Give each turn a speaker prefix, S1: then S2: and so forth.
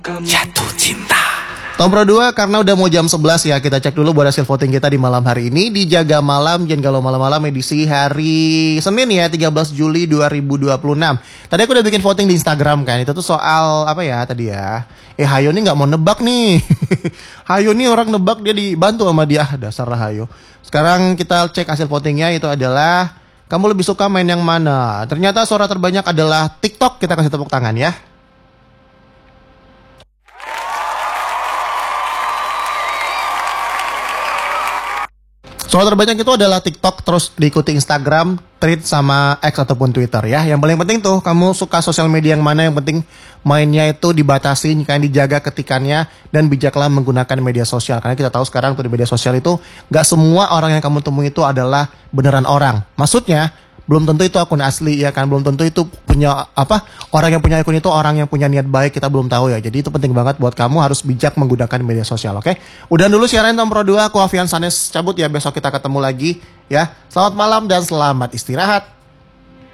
S1: Jatuh cinta.
S2: Nomor 2, karena udah mau jam 11 ya, kita cek dulu buat hasil voting kita di malam hari ini di Jaga Malam Jangan Galau Malam-Malam edisi hari Senin ya, 13 Juli 2026. Tadi aku udah bikin voting di Instagram kan, itu tuh soal apa ya tadi ya. Hayo nih gak mau nebak nih. Hayo nih orang nebak, dia dibantu sama dia. Dasar Hayo. Sekarang kita cek hasil votingnya, itu adalah kamu lebih suka main yang mana? Ternyata suara terbanyak adalah TikTok. Kita kasih tepuk tangan ya. Soal terbanyak itu adalah TikTok, terus diikuti Instagram, Threads, sama X ataupun Twitter ya. Yang paling penting tuh, kamu suka sosial media yang mana, yang penting mainnya itu dibatasi, kan dijaga ketikannya, dan bijaklah menggunakan media sosial. Karena kita tahu sekarang tuh di media sosial itu, gak semua orang yang kamu temui itu adalah beneran orang. Maksudnya, belum tentu itu akun asli ya kan, belum tentu itu punya orang yang punya akun itu orang yang punya niat baik, kita belum tahu ya. Jadi itu penting banget buat kamu harus bijak menggunakan media sosial, oke? Udah dulu siaran nomor 2, aku Afian Sanes cabut ya, besok kita ketemu lagi ya. Selamat malam dan selamat istirahat.